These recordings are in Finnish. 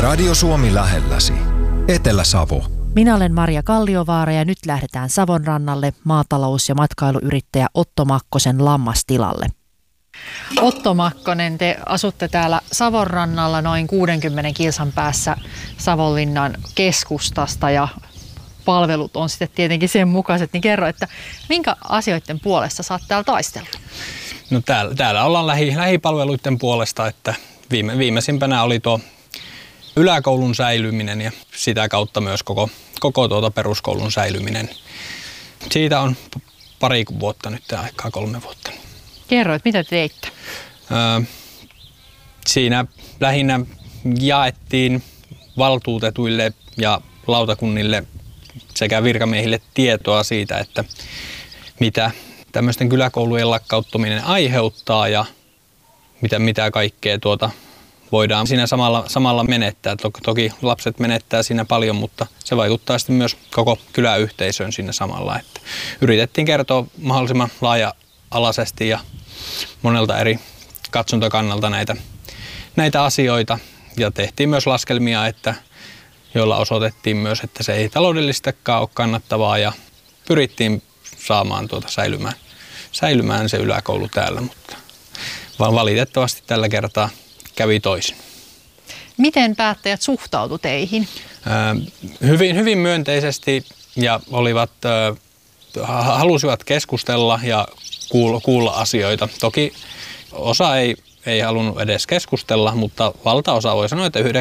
Radio Suomi lähelläsi. Etelä-Savo. Minä olen Maria Kalliovaara ja nyt lähdetään Savonrannalle maatalous- ja matkailuyrittäjä Otto Makkosen lammastilalle. Otto Makkonen, te asutte täällä Savonrannalla noin 60 kilsan päässä Savonlinnan keskustasta ja palvelut on sitten tietenkin sen mukaiset. Niin kerro, että minkä asioiden puolesta sä oot täällä taistellut? No täällä ollaan lähipalveluiden puolesta, että viimeisimpänä oli tuo yläkoulun säilyminen ja sitä kautta myös koko peruskoulun säilyminen. Siitä on pari vuotta nyt aikaa, 3 vuotta. Kerro, että mitä te teitte? Siinä lähinnä jaettiin valtuutetuille ja lautakunnille sekä virkamiehille tietoa siitä, että mitä tämmöisten kyläkoulujen lakkauttaminen aiheuttaa ja mitä kaikkea voidaan siinä samalla menettää. Toki lapset menettää siinä paljon, mutta se vaikuttaa sitten myös koko kyläyhteisöön siinä samalla. Että yritettiin kertoa mahdollisimman laaja-alaisesti ja monelta eri katsontokannalta näitä asioita. Ja tehtiin myös laskelmia, joilla osoitettiin myös, että se ei taloudellistakaan ole kannattavaa ja pyrittiin saamaan säilymään se yläkoulu täällä, mutta valitettavasti tällä kertaa kävi toisin. Miten päättäjät suhtautuivat teihin? Hyvin myönteisesti ja halusivat keskustella ja kuulla asioita. Toki osa ei halunnut edes keskustella, mutta valtaosa voi sanoa, että 90-95%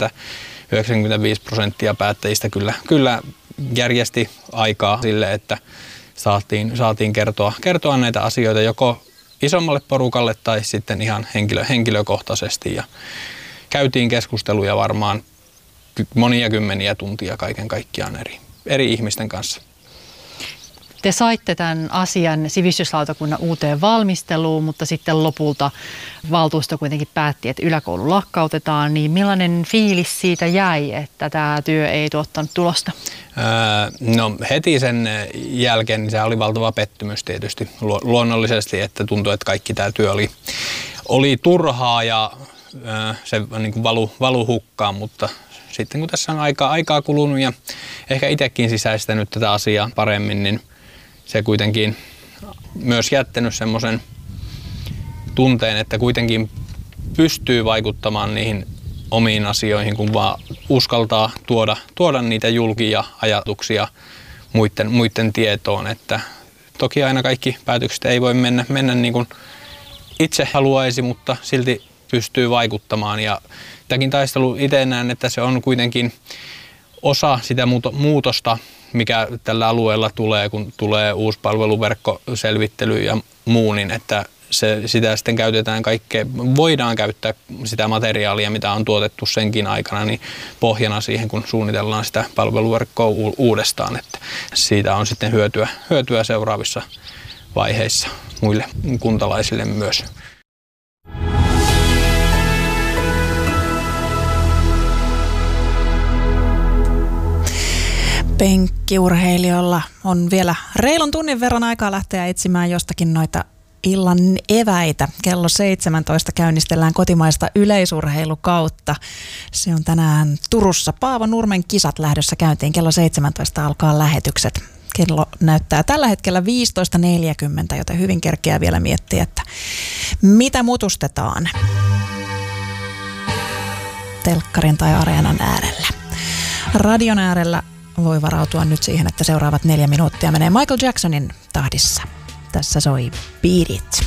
päättäjistä kyllä järjesti aikaa sille, että saatiin kertoa näitä asioita joko isommalle porukalle tai sitten ihan henkilökohtaisesti. Ja käytiin keskusteluja varmaan monia kymmeniä tuntia kaiken kaikkiaan eri ihmisten kanssa. Te saitte tämän asian sivistyslautakunnan uuteen valmisteluun, mutta sitten lopulta valtuusto kuitenkin päätti, että yläkoulu lakkautetaan. Niin millainen fiilis siitä jäi, että tämä työ ei tuottanut tulosta? No heti sen jälkeen niin se oli valtava pettymys tietysti luonnollisesti, että tuntui, että kaikki tämä työ oli turhaa ja se niin kuin valu hukkaan, mutta sitten kun tässä on aikaa kulunut ja ehkä itsekin sisäistänyt tätä asiaa paremmin, niin se kuitenkin myös jättänyt semmoisen tunteen, että kuitenkin pystyy vaikuttamaan niihin omiin asioihin, kun vaan uskaltaa tuoda niitä julkia ajatuksia muiden tietoon. Että toki aina kaikki päätökset ei voi mennä niin kuin itse haluaisi, mutta silti pystyy vaikuttamaan. Ja tämäkin taistelu itse näen, että se on kuitenkin osa sitä muutosta, mikä tällä alueella tulee, kun tulee uusi palveluverkkoselvittely ja muu, niin että sitä sitten käytetään voidaan käyttää sitä materiaalia, mitä on tuotettu senkin aikana, niin pohjana siihen, kun suunnitellaan sitä palveluverkkoa uudestaan, että siitä on sitten hyötyä seuraavissa vaiheissa muille kuntalaisille myös. Penkkiurheilijoilla on vielä reilun tunnin verran aikaa lähteä etsimään jostakin noita illan eväitä. Kello 17 käynnistellään kotimaista yleisurheilukautta. Se on tänään Turussa. Paavo Nurmen kisat lähdössä käyntiin. Kello 17 alkaa lähetykset. Kello näyttää tällä hetkellä 15.40, joten hyvin kerkeää vielä miettiä, että mitä mutustetaan telkkarin tai areenan äärellä. Radion äärellä voi varautua nyt siihen, että seuraavat 4 minuuttia menee Michael Jacksonin tahdissa. Tässä soi Beat It.